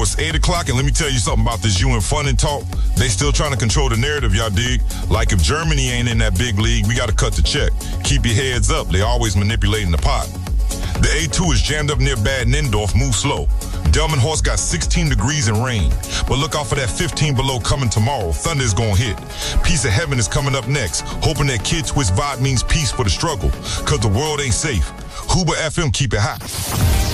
it's 8 o'clock, and let me tell you something about this UN funding talk. They still trying to control the narrative, y'all dig? Like if Germany ain't in that big league, we got to cut the check. Keep your heads up. They always manipulating the pot. The A2 is jammed up near Bad Nindorf. Move slow. Delmenhorst got 16 degrees and rain. But look out for that 15 below coming tomorrow. Thunder is gonna hit. Piece of Heaven is coming up next. Hoping that Kid Twist vibe means peace for the struggle. Cause the world ain't safe. Huber FM, keep it hot.